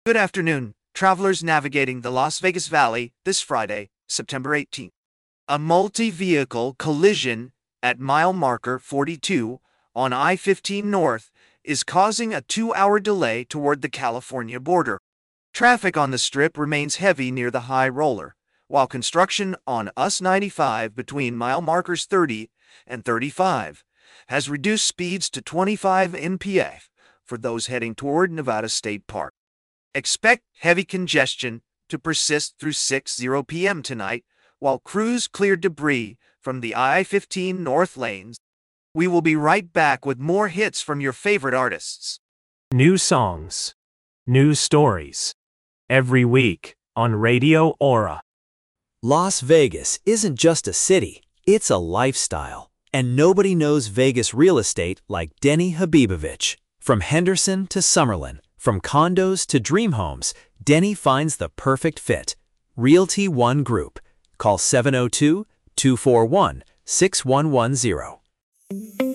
Good afternoon, travelers navigating the Las Vegas Valley this Friday, September 18th. A multi-vehicle collision at mile marker 42 on I-15 North is causing a 2-hour delay toward the California border. Traffic on the strip remains heavy near the high roller, while construction on US-95 between mile markers 30 and 35 has reduced speeds to 25 mph for those heading toward Nevada State Park. Expect heavy congestion to persist through 6:00 p.m. tonight while crews clear debris from the I-15 North lanes. We will be right back with more hits from your favorite artists. New songs, new stories. Every week on Radio Aura. Las Vegas isn't just a city, it's a lifestyle. And nobody knows Vegas real estate like Denny Habibovich. From Henderson to Summerlin, from condos to dream homes, Denny finds the perfect fit. Realty One Group. Call 702-241-6110.